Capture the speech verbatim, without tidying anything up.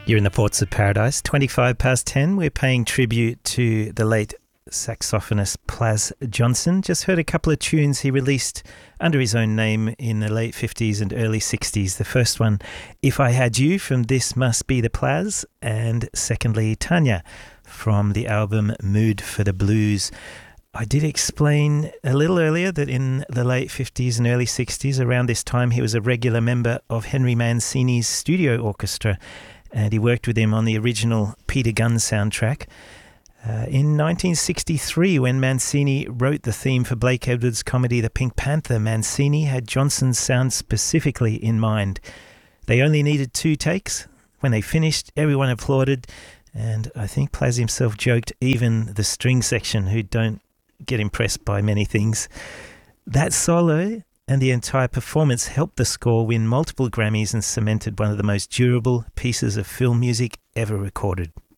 You're in the Ports of Paradise. twenty-five past ten. We're paying tribute to the late saxophonist Plas Johnson. Just heard a couple of tunes he released under his own name in the late fifties and early sixties. The first one, If I Had You, from This Must Be the Plas, and secondly, Tanya, from the album Mood for the Blues. I did explain a little earlier that in the late fifties and early sixties, around this time, he was a regular member of Henry Mancini's studio orchestra, and he worked with him on the original Peter Gunn soundtrack. Uh, in nineteen sixty-three, when Mancini wrote the theme for Blake Edwards' comedy The Pink Panther, Mancini had Johnson's sound specifically in mind. They only needed two takes. When they finished, everyone applauded, and I think Plas himself joked, even the string section, who don't get impressed by many things. That solo and the entire performance helped the score win multiple Grammys and cemented one of the most durable pieces of film music ever recorded.